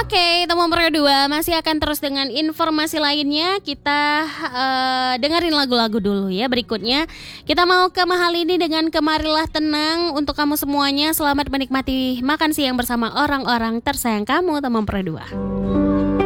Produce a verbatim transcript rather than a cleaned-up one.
Oke, teman berdua masih akan terus dengan informasi lainnya. Kita uh, dengerin lagu-lagu dulu ya. Berikutnya kita mau ke Mahal ini dengan Kemarilah Tenang. Untuk kamu semuanya, selamat menikmati makan siang bersama orang-orang tersayang kamu, teman berdua.